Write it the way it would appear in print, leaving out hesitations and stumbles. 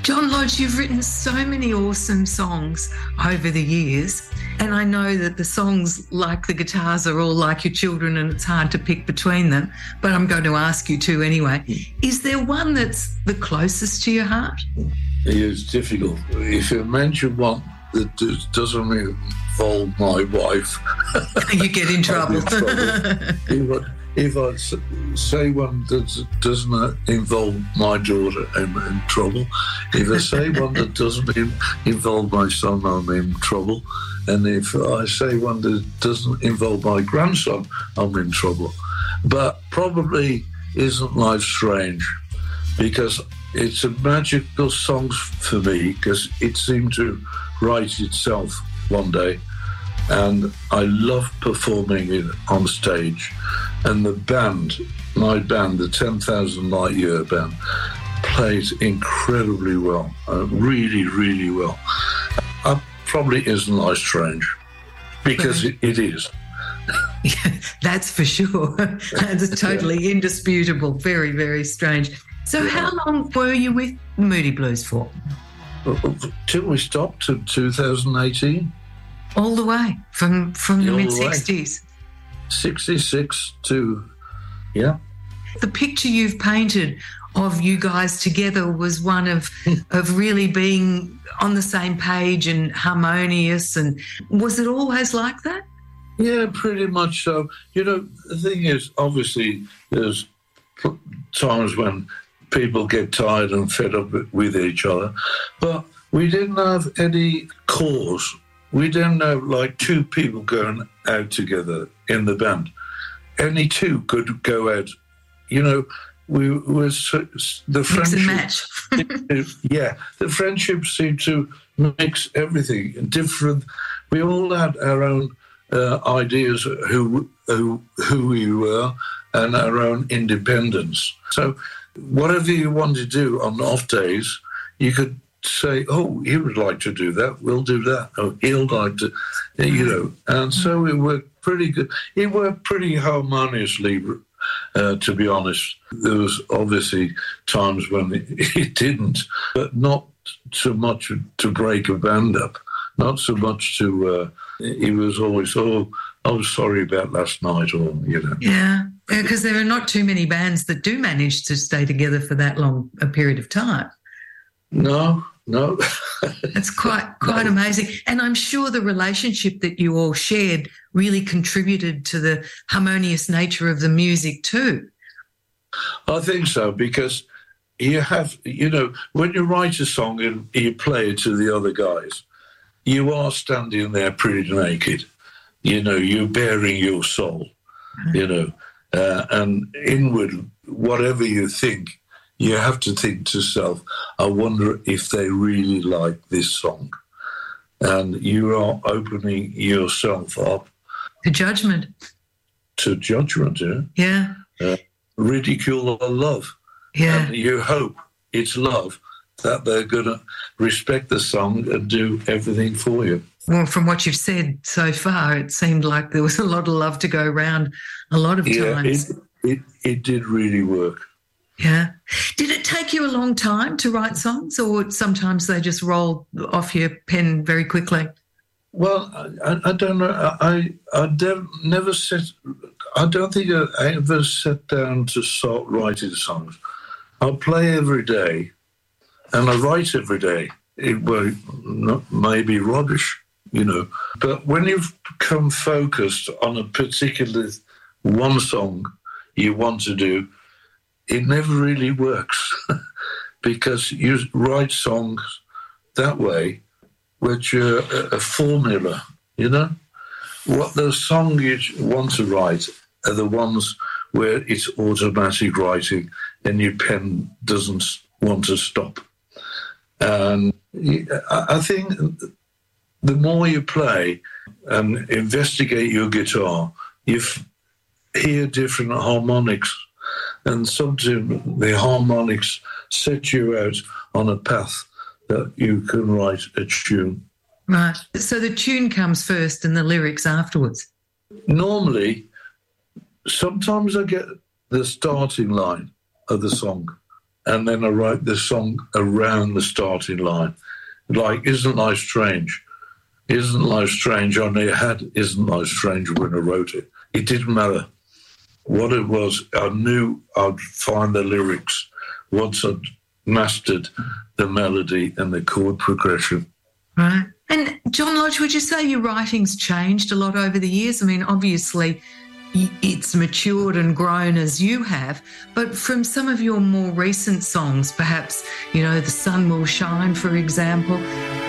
John Lodge, you've written so many awesome songs over the years, and I know that the songs, like the guitars, are all like your children and it's hard to pick between them, but I'm going to ask you to anyway. Is there one that's the closest to your heart? It's difficult. If you mention one that doesn't involve my wife... You get in trouble. If I say one that doesn't involve my daughter, I'm in trouble. If I say one that doesn't involve my son, I'm in trouble. And if I say one that doesn't involve my grandson, I'm in trouble. But probably Isn't Life Strange? Because it's a magical song for me, because it seemed to write itself one day. And I love performing it on stage. And the band, my band, the 10,000 Light Year band, played incredibly well, really, really well. Probably Isn't Life Strange, because it is. Yeah, that's for sure. That's totally indisputable. Very, very strange. So how long were you with Moody Blues for? Till we stopped in 2018. All the way, from the mid-60s? 66 to, yeah. The picture you've painted of you guys together was one of really being on the same page and harmonious. And was it always like that? Yeah, pretty much so. You know, the thing is, obviously, there's times when people get tired and fed up with each other. But we didn't have any cause. We didn't have like two people going out together in the band. Any two could go out. You know, the friendship. Yeah, the friendship seemed to mix everything different. We all had our own ideas who we were and our own independence. So whatever you wanted to do on off days, you could say, oh, he would like to do that, we'll do that. Oh, he'll like to, you know. And so it worked pretty good. It worked pretty harmoniously, to be honest. There was obviously times when it didn't, but not so much to break a band up, not so much to, he was always, oh, I was sorry about last night, or, you know. Yeah, because there are not too many bands that do manage to stay together for that long a period of time. No. It's quite amazing. And I'm sure the relationship that you all shared really contributed to the harmonious nature of the music too. I think so, because you have, you know, when you write a song and you play it to the other guys, you are standing there pretty naked. You know, you're bearing your soul, you know, and inward, whatever you think, you have to think to yourself, I wonder if they really like this song. And you are opening yourself up. To judgment. Yeah. Ridicule or love. Yeah. And you hope it's love that they're going to respect the song and do everything for you. Well, from what you've said so far, it seemed like there was a lot of love to go around a lot of times. It did really work. Yeah. Did it take you a long time to write songs, or sometimes they just roll off your pen very quickly? Well, I don't know. I never said. I don't think I ever sat down to start writing songs. I play every day, and I write every day. It may be rubbish, you know. But when you've become focused on a particular one song you want to do, it never really works because you write songs that way, which are a formula, you know? What the song you want to write are the ones where it's automatic writing and your pen doesn't want to stop. And I think the more you play and investigate your guitar, you hear different harmonics, and sometimes the harmonics set you out on a path that you can write a tune. Right. So the tune comes first and the lyrics afterwards? Normally, sometimes I get the starting line of the song and then I wrote the song around the starting line. Like, Isn't Life Strange? Isn't Life Strange? I only had Isn't Life Strange when I wrote it. It didn't matter what it was. I knew I'd find the lyrics once I'd mastered the melody and the chord progression. Right. And John Lodge, would you say your writing's changed a lot over the years? I mean, obviously it's matured and grown as you have, but from some of your more recent songs, perhaps, The Sun Will Shine, for example,